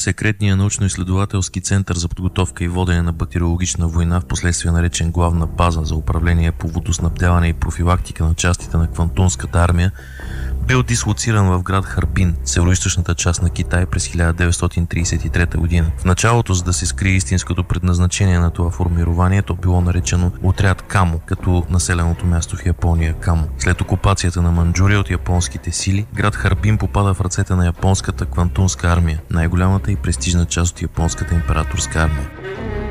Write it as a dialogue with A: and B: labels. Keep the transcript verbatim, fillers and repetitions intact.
A: секретният научно-изследователски център за подготовка и водене на бактериологична война, впоследствие наречен Главна база за управление по водоснабдяване и профилактика на частите на Квантунската армия, бил дислоциран в град Харбин, североизточната част на Китай, през хиляда деветстотин тридесет и трета година. В началото, за да се скрие истинското предназначение на това формирование, то било наречено Отряд Камо, като населеното място в Япония Камо. След окупацията на Манчжурия от японските сили, град Харбин попада в ръцете на японската Квантунска армия, най-голямата и престижна част от японската императорска армия.